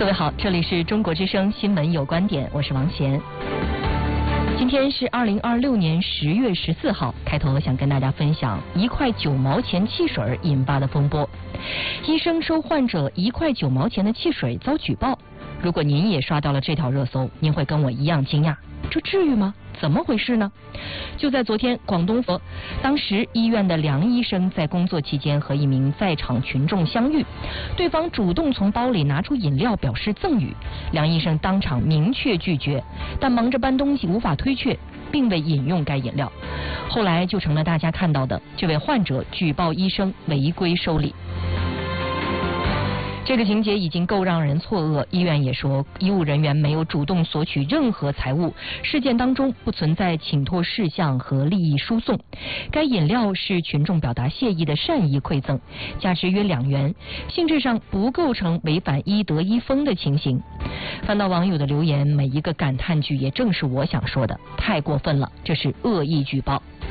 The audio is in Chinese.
各位好，这里是中国之声新闻有观点，我是王贤。今天是2026年10月14号，开头想跟大家分享1块9毛钱汽水引发的风波。医生收患者1块9毛钱的汽水遭举报。如果您也刷到了这条热搜，您会跟我一样惊讶，这至于吗？怎么回事呢？就在昨天，广东佛，当时医院的梁医生在工作期间和一名在场群众相遇，对方主动从包里拿出饮料表示赠与，梁医生当场明确拒绝，但忙着搬东西无法推却，并未饮用该饮料。后来就成了大家看到的这位患者举报医生违规收礼。这个情节已经够让人错愕，医院也说医务人员没有主动索取任何财物，事件当中不存在请托事项和利益输送。该饮料是群众表达谢意的善意馈赠，价值约2元，性质上不构成违反医德医风的情形。翻到网友的留言，每一个感叹句也正是我想说的，太过分了，这是恶意举报。